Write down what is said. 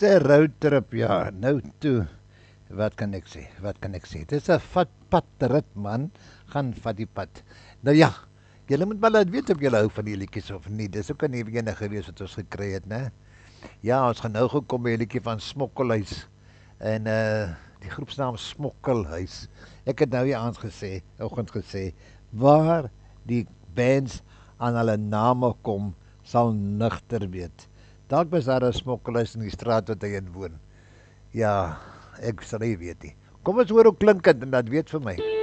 'n roadtrip, ja. Nou toe. Wat kan ek sê? Dis 'n padrit, man. Gaan vat die pad. Nou ja, julle moet maar laat weet of julle hou van die liedjies of nie. Dis ook 'n ene gewees wat ons gekry het, né? Ja, ons gaan nou gekom by 'n liedjie van Smokkelhuis. En die groepsnaam Smokkelhuis. Ek het nou hier oggend gesê, waar die bands aan hulle name kom, sal nugter weet. Dalk was daar 'n smokkelhuis in die straat wat hy in woon. Ja, ek sal nie weet nie. Kom ons hoor hoe klink dit en dat weet vir my.